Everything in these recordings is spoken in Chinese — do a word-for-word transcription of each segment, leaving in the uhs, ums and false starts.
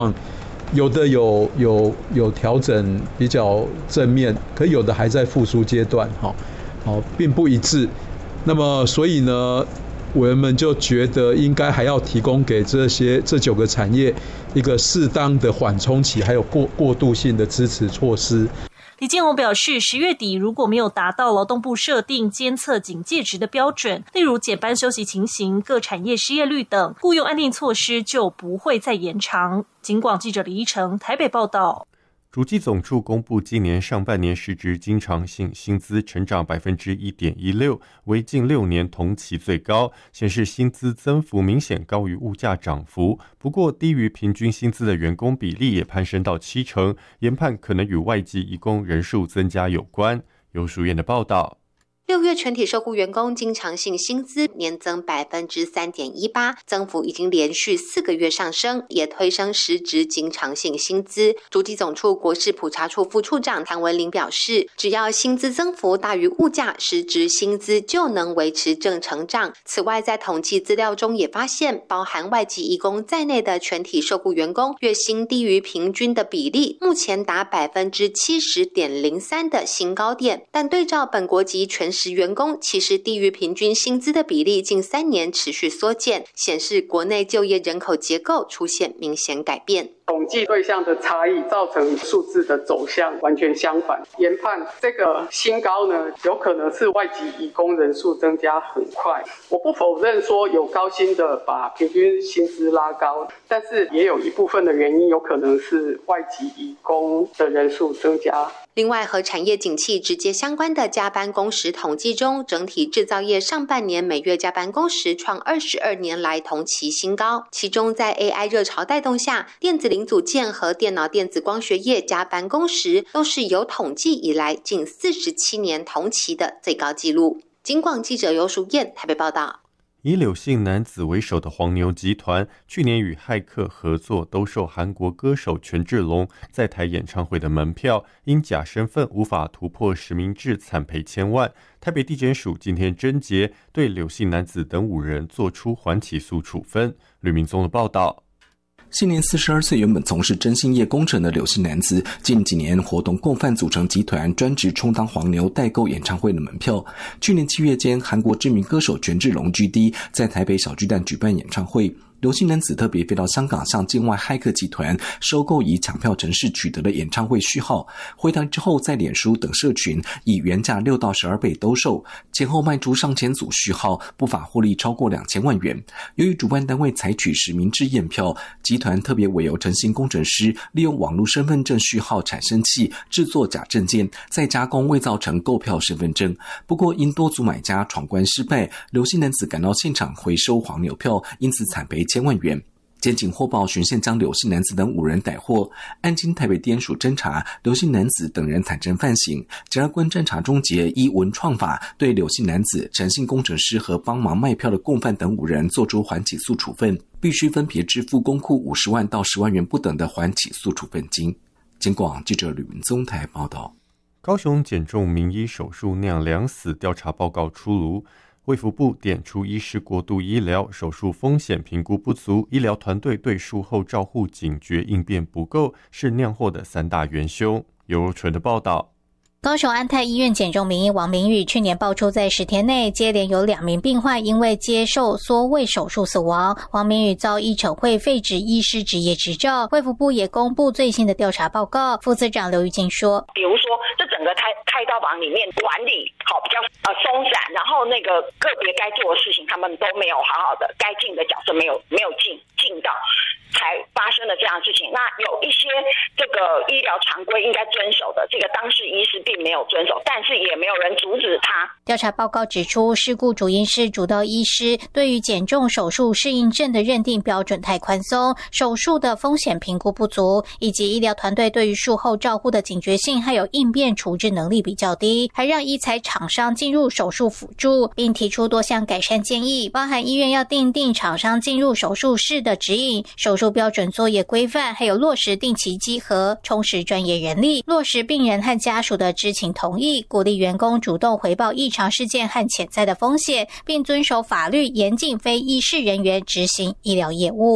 有的有有有调整比较正面，可有的还在复苏阶段，哈，好，并不一致。那么，所以呢，委员们就觉得应该还要提供给这些这九个产业一个适当的缓冲期，还有过过渡性的支持措施。 李建宏表示，十月底如果没有达到劳动部设定监测警戒值的标准，例如减班休息情形、各产业失业率等，雇用安定措施就不会再延长。警广记者李依成台北报道。 主计总处公布今年上半年实质经常性薪资成长 百分之一点一六， 为近六年同期最高，显示薪资增幅明显高于物价涨幅。不过低于平均薪资的员工比例也攀升到七成，研判可能与外籍移工人数增加有关。由淑燕的报道。 六月全体受雇员工经常性薪资年增 百分之三点一八， 增幅已经连续四个月上升，也推升实质经常性薪资。主计总处国事普查处副处长谭文玲表示，只要薪资增幅大于物价，实质薪资就能维持正成长。此外，在统计资料中也发现，包含外籍移工在内的全体受雇员工月薪低于平均的比例，目前达 百分之七十点零三 的新高点，但对照本国籍全时员工，其实低于平均薪资的比例近三年持续缩减，显示国内就业人口结构出现明显改变。 统计对象的差异造成数字的走向完全相反。研判这个新高呢，有可能是外籍移工人数增加很快。我不否认说有高薪的把平均薪资拉高，但是也有一部分的原因有可能是外籍移工的人数增加。 另外，和产业景气直接相关的加班工时统计中，整体制造业上半年每月加班工时创二十二年来同期新高。其中，在 A I 热潮带动下，电子零组件和电脑电子光学业加班工时都是有统计以来近四十七年同期的最高纪录。警广记者尤淑燕台北报道。 以柳姓男子为首的黄牛集团去年与骇客合作兜售韩国歌手权志龙在台演唱会的门票，因假身份无法突破实名制，惨赔千万。台北地检署今天侦结，对柳姓男子等五人作出缓起诉处分。吕明宗的报道。 现年四十二岁，原本从事征信业工程的柳姓男子，近几年活动共犯组成集团，专职充当黄牛代购演唱会的门票。去年七月间，韩国知名歌手权志龙 G D 在台北小巨蛋举办演唱会。刘姓男子特别飞到香港，向境外骇客集团收购以抢票程式取得的演唱会序号，回台之后在脸书等社群以原价六到十二倍兜售，前后卖出上千组序号，不法获利超过两千万元。由于主办单位采取实名制验票，集团特别委由诚信工程师利用网络身份证序号产生器制作假证件，再加工伪造成购票身份证。不过因多组买家闯关失败，刘姓男子赶到现场回收黄牛票，因此惨赔千万元。检警获报循线将刘姓男子等五人逮获，案经台北地检署侦查，刘姓男子等人坦证犯行。检察官侦查终结，依文创法对刘姓男子、诚信工程师和帮忙卖票的共犯等五人作出缓起诉处分，必须分别支付公库五十万到十万元不等的缓起诉处分金。警广记者吕文宗台报道。 高雄减重名医手术酿两死调查报告出炉。卫福部点出医师过度医疗，手术风险评估不足，医疗团队对术后照护警觉应变不够，是酿祸的三大元凶。尤若纯的报道。 高雄安泰医院减重名医王明宇去年爆出在十天内接连有两名病患因为接受缩胃手术死亡，王明宇遭医惩会废止医师执业执照。卫福部也公布最新的调查报告，副司长刘玉静说， 比如说这整个开开刀房里面管理好比较呃松散，然后那个个别该做的事情他们都没有好好的，该尽的角色没有没有尽尽到，才发生了这样的事情。那有一些这个医疗常规应该遵守的，这个当事医师并没有遵守，但是也没有人阻止他。 调查报告指出，事故主因是主刀医师对于减重手术适应症的认定标准太宽松，手术的风险评估不足，以及医疗团队对于术后照护的警觉性还有应变处置能力比较低，还让医材厂商进入手术辅助，并提出多项改善建议，包含医院要订定厂商进入手术室的指引、手术标准作业规范，还有落实定期稽核，充实专业人力，落实病人和家属的知情同意，鼓励员工主动回报异常事件和潜在的风险，并遵守法律，严禁非医事人员执行医疗业务。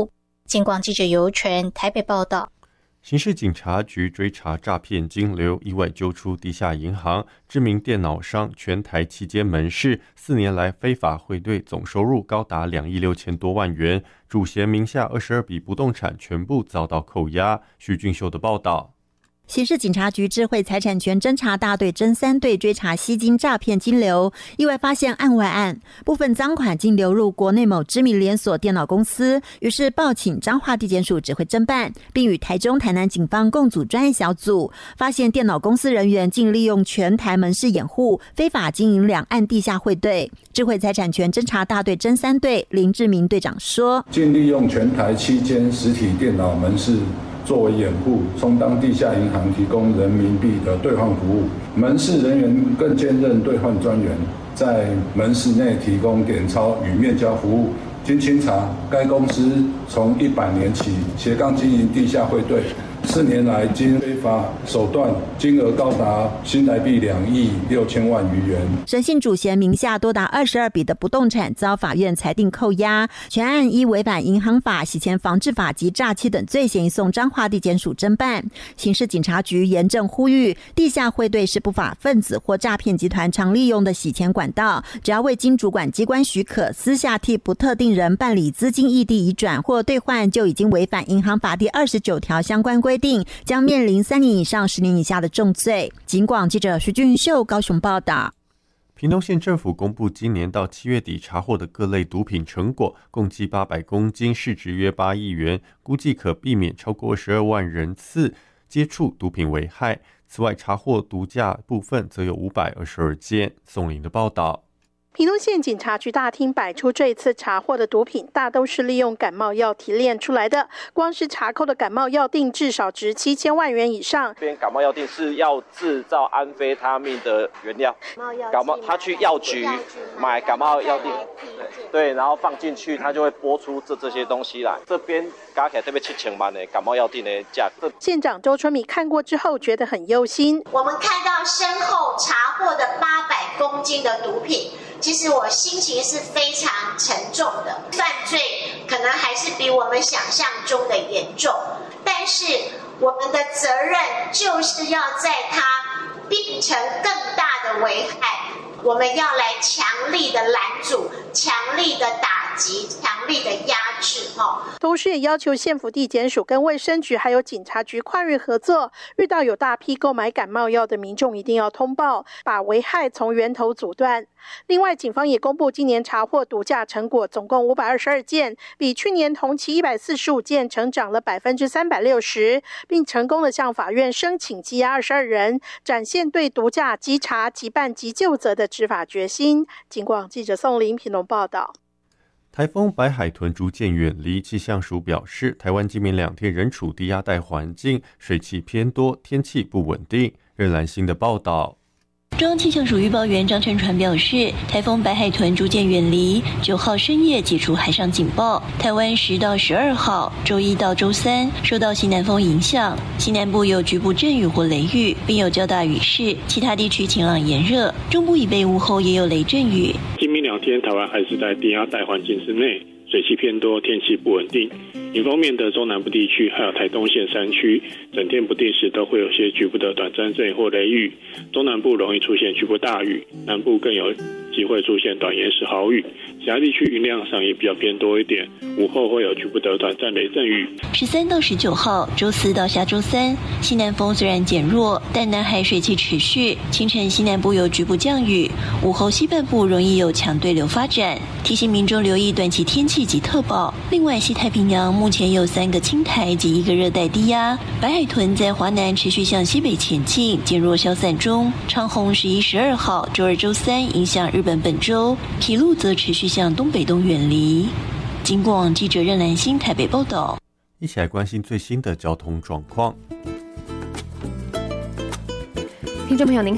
警广记者尤纯台北报道。 刑事警察局追查诈骗金流，意外揪出地下银行、知名电脑商全台七间门市，四年来非法汇兑总收入高达两亿六千多万元，主嫌名下二十二笔不动产全部遭到扣押。徐俊秀的报道。 刑事警察局智慧财产权侦查大队侦三队追查吸金诈骗金流，意外发现案外案，部分赃款竟流入国内某知名连锁电脑公司，于是报请彰化地检署指挥侦办，并与台中、台南警方共组专业小组，发现电脑公司人员竟利用全台门市掩护，非法经营两岸地下汇兑。智慧财产权侦查大队侦三队林志明队长说， 竟利用全台七间实体电脑门市作为掩护，充当地下银行提供人民币的兑换服务。门市人员更兼任兑换专员，在门市内提供点钞与面交服务。经清查，该公司从一百年起斜杠经营地下汇兑，四年来经非法手段，金额高达新台币两亿六千万余元。 审讯主嫌名下多达二十二笔的不动产遭法院裁定扣押，全案依违反银行法、洗钱防治法及诈欺等罪嫌移送彰化地检署侦办。刑事警察局严正呼吁，地下汇兑是不法分子或诈骗集团常利用的洗钱管道，只要未经主管机关许可，私下替不特定人办理资金异地移转或兑换，就已经违反银行法第二十九条相关规定，将面临三年以上十年以下的重罪。警广记者徐俊秀高雄报道。 屏东县政府公布今年到七月底查获的各类毒品成果，共计八百公斤，市值约八亿元，估计可避免超过二十二万人次接触毒品危害。此外，查获毒驾部分则有五百二十二件。宋林的报道。 屏东县警察局大厅摆出这一次查获的毒品，大都是利用感冒药提炼出来的。光是查扣的感冒药锭至少值七千万元以上。 这边感冒药锭是要制造安非他命的原料，感冒他去药局买感冒药锭，对，然后放进去，他就会拨出这这些东西来。这边加起来特别七千万的感冒药锭的价格。 县长周春米看过之后觉得很忧心。 我们看到身后查获的八百公斤的毒品。其实我心情是非常沉重的，犯罪可能还是比我们想象中的严重，但是我们的责任就是要在它变成更大的危害，我们要来强力的拦阻、强力的打击、强力的压制。 同时也要求县府地检署跟卫生局还有警察局跨域合作，遇到有大批购买感冒药的民众一定要通报，把危害从源头阻断。另外，警方也公布今年查获毒驾成果，总共五百二十二件，比去年同期一百四十五件成长了百分之三百六十，并成功的向法院申请羁押二十二人，展现对毒驾稽查、即办即究责的执法决心。警广记者宋林屏东报道。 台风白海豚逐渐远离，气象署表示，台湾今明两天仍处低压带环境，水汽偏多，天气不稳定。任兰心的报道。 中央气象署预报员张晨传表示，台风白海豚逐渐远离，九号深夜解除海上警报。台湾十到十二号周一到周三受到西南风影响，西南部有局部阵雨或雷雨，并有较大雨势，其他地区晴朗炎热。中部以北午后也有雷阵雨。 今明两天台湾还是在低压带环境之内，水汽偏多，天气不稳定。迎风面的中南部地区还有台东县山区，整天不定时都会有些局部的短暂阵雨或雷雨。中南部容易出现局部大雨，南部更有机会出现短延时豪雨。其他地区云量上也比较偏多一点，午后会有局部的短暂雷阵雨。 十三到十九号，周四到下周三，西南风虽然减弱，但南海水汽持续，清晨西南部有局部降雨，午后西半部容易有强对流发展，提醒民众留意短期天气及特报。另外，西太平洋目前有三个轻台及一个热带低压，白海豚在华南持续向西北前进，减弱消散中。长虹十一、十二号，周二、周三影响日本本州，披露则持续向东北东远离。警广记者任兰心台北报道。 一起来关心最新的交通状况。 听众朋友您好，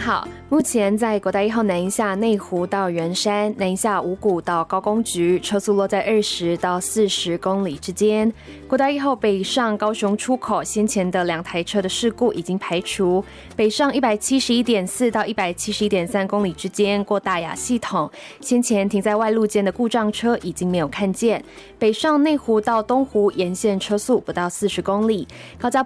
目前在国道一号南一下内湖到圆山、南一下五股到高工局，车速落在二十到四十公里之间。国道一号北上高雄出口先前的两台车的事故已经排除，北上一百七十一点四到一百七十一点三公里之间过大雅系统，先前停在外路间的故障车已经没有看见。北上内湖到东湖沿线车速不到四十公里，高嘉